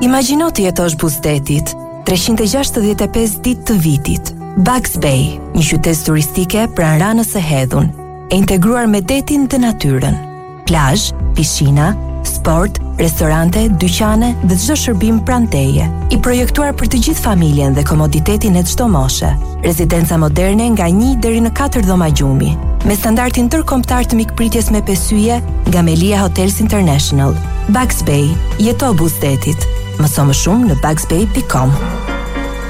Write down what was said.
Imagjino të jetosh buzëdetit 365 ditë të vitit. Bugs Bay, një qytet turistike pranë Ranës së Hedhun, e integruar me detin dhe natyrën. Plazh, piscina, sport, restorante, dyqane dhe çdo shërbim pranë teje. I projektuar për të gjithë familjen dhe komoditetin e çdo moshe. Rezidenca moderne nga 1 deri në 4 dhoma gjumi, me standardin ndërkombëtar të mikpritjes me pesyje nga Melia Hotels International. Bugs Bay, jeto buzëdetit. Mëso më shumë në bugsbay.com.